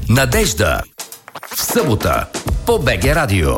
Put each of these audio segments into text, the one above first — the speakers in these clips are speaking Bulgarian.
Надежда. В събота по БГ Радио.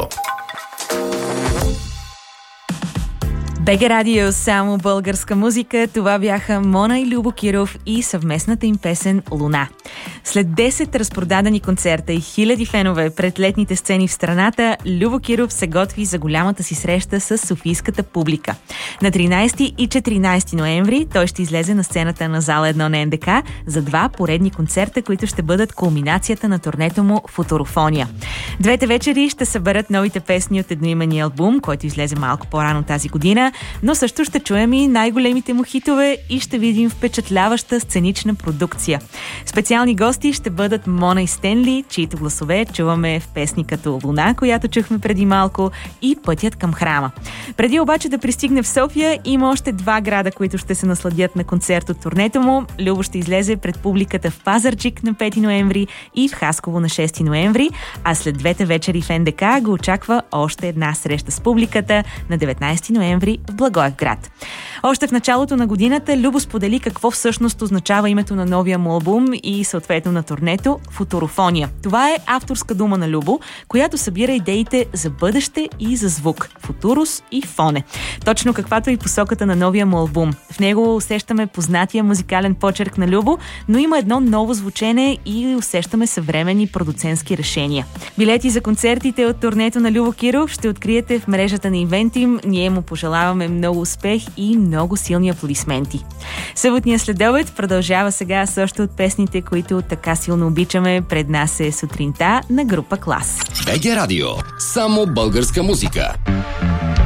БГ Радио, само българска музика. Това бяха Мона и Любо Киров и съвместната им песен «Луна». След 10 разпродадени концерта и хиляди фенове пред летните сцени в страната, Любо Киров се готви за голямата си среща с софийската публика. На 13 и 14 ноември той ще излезе на сцената на зала 1 на НДК за 2 поредни концерта, които ще бъдат кулминацията на турнето му «Футурофония». Двете вечери ще съберат новите песни от едноименния албум, който излезе малко по-рано тази година, но също ще чуем и най-големите му хитове и ще видим впечатляваща сценична продукция. Специални гости ще бъдат Мона и Стенли, чието гласове чуваме в песни като «Луна», която чухме преди малко, и «Пътят към храма». Преди обаче да пристигне в София, има още 2 града, които ще се насладят на концерт от турнето му. Любо ще излезе пред публиката в Пазарджик на 5 ноември и в Хасково на 6 ноември, а след двете вечери в НДК го очаква още една среща с публиката на 19 ноември в Благоевград. Още в началото на годината Любо сподели какво всъщност означава името на новия му албум и съответно на турнето «Футурофония». Това е авторска дума на Любо, която събира идеите за бъдеще и за звук. Футурус и фоне. Точно каквато е и посоката на новия му албум. В него усещаме познатия музикален почерк на Любо, но има едно ново звучене и усещаме съвременни продуцентски решения. Билети за концертите от турнето на Любо Киров ще откриете в мрежата на Инвентим. Ние му пожелаваме много успех и много силни аплодисменти. Съботния следобед продължава сега също от песните, които така силно обичаме. Пред нас е сутринта на група Клас. БГ Радио. Само българска музика.